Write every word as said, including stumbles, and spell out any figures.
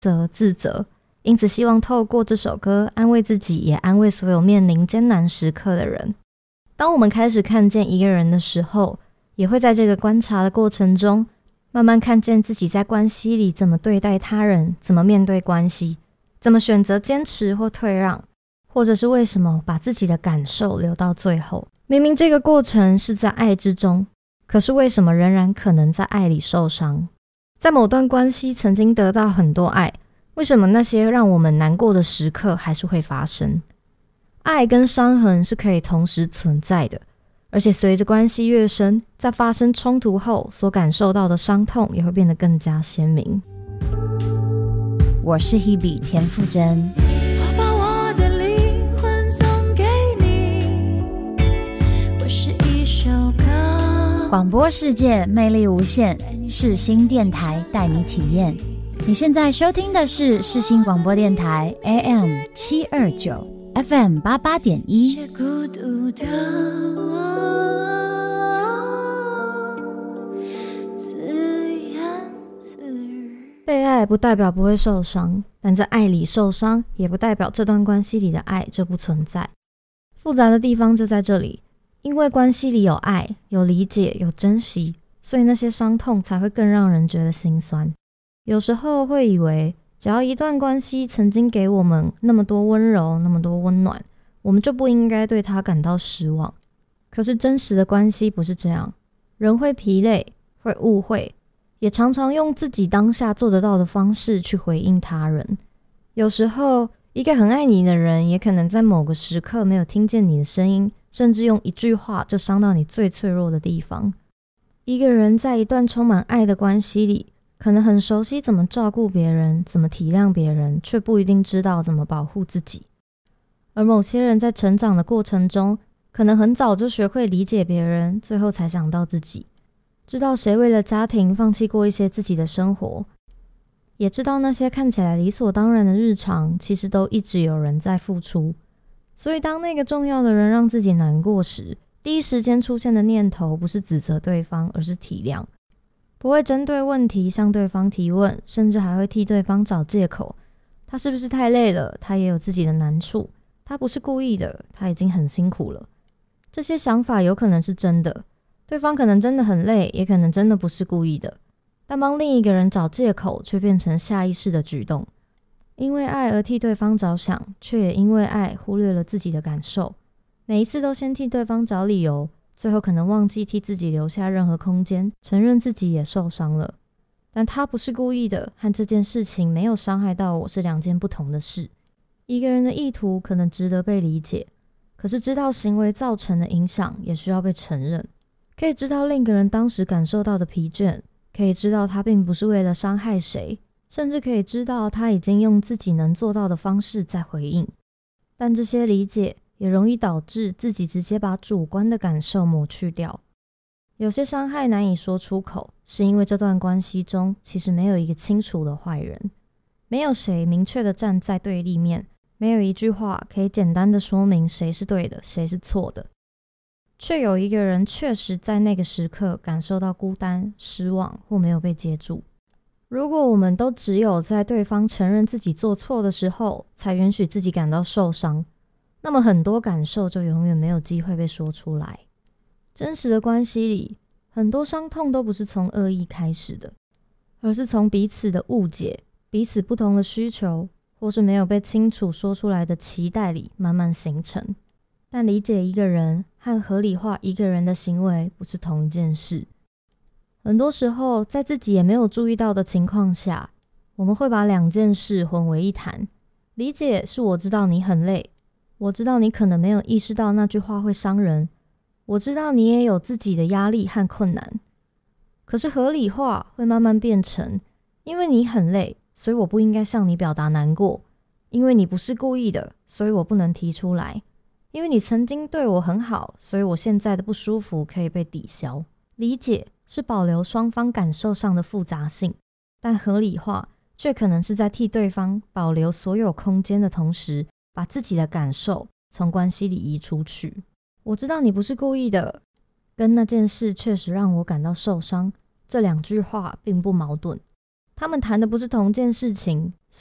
责、自责，因此希望透过这首歌安慰自己，也安慰所有面临艰难时刻的人。当我们开始看见一个人的时候，也会在这个观察的过程中，慢慢看见自己在关系里怎么对待他人，怎么面对关系，怎么选择坚持或退让，或者是为什么把自己的感受留到最后。明明这个过程是在爱之中，可是为什么仍然可能在爱里受伤？在某段关系曾经得到很多爱，为什么那些让我们难过的时刻还是会发生？爱跟伤痕是可以同时存在的，而且随着关系越深，在发生冲突后所感受到的伤痛也会变得更加鲜明。 我是 Hebe 田馥甄， 我把我的灵魂送给你，我是一首歌。 广播世界魅力无限，世新电台带你体验。你现在收听的是世新广播电台 A M 七二九 F M 八八点一。 是孤独的被爱不代表不会受伤，但在爱里受伤也不代表这段关系里的爱就不存在。复杂的地方就在这里，因为关系里有爱、有理解、有珍惜，所以那些伤痛才会更让人觉得心酸。有时候会以为只要一段关系曾经给我们那么多温柔、那么多温暖，我们就不应该对它感到失望。可是真实的关系不是这样，人会疲累，会误会，也常常用自己当下做得到的方式去回应他人。有时候一个很爱你的人，也可能在某个时刻没有听见你的声音，甚至用一句话就伤到你最脆弱的地方。一个人在一段充满爱的关系里，可能很熟悉怎么照顾别人，怎么体谅别人，却不一定知道怎么保护自己。而某些人在成长的过程中，可能很早就学会理解别人，最后才想到自己。知道谁为了家庭放弃过一些自己的生活，也知道那些看起来理所当然的日常，其实都一直有人在付出。所以当那个重要的人让自己难过时，第一时间出现的念头不是指责对方，而是体谅。不会针对问题向对方提问，甚至还会替对方找借口。他是不是太累了？他也有自己的难处。他不是故意的，他已经很辛苦了。这些想法有可能是真的，对方可能真的很累，也可能真的不是故意的。但帮另一个人找借口却变成下意识的举动，因为爱而替对方着想，却也因为爱忽略了自己的感受。每一次都先替对方找理由，最后可能忘记替自己留下任何空间，承认自己也受伤了。但他不是故意的，和这件事情没有伤害到我是两件不同的事。一个人的意图可能值得被理解，可是知道行为造成的影响也需要被承认。可以知道另一个人当时感受到的疲倦，可以知道他并不是为了伤害谁，甚至可以知道他已经用自己能做到的方式在回应。但这些理解也容易导致自己直接把主观的感受抹去掉。有些伤害难以说出口，是因为这段关系中其实没有一个清楚的坏人，没有谁明确的站在对立面，没有一句话可以简单的说明谁是对的，谁是错的。却有一个人确实在那个时刻感受到孤单、失望或没有被接住。如果我们都只有在对方承认自己做错的时候才允许自己感到受伤，那么很多感受就永远没有机会被说出来。真实的关系里，很多伤痛都不是从恶意开始的，而是从彼此的误解、彼此不同的需求，或是没有被清楚说出来的期待里慢慢形成。但理解一个人和合理化一个人的行为不是同一件事。很多时候，在自己也没有注意到的情况下，我们会把两件事混为一谈。理解是我知道你很累，我知道你可能没有意识到那句话会伤人，我知道你也有自己的压力和困难。可是合理化会慢慢变成，因为你很累，所以我不应该向你表达难过，因为你不是故意的，所以我不能提出来，因为你曾经对我很好，所以我现在的不舒服可以被抵消。理解是保留双方感受上的复杂性，但合理化却可能是在替对方保留所有空间的同时，把自己的感受从关系里移出去。我知道你不是故意的，跟那件事确实让我感到受伤，这两句话并不矛盾， 他们谈的不是同件事情，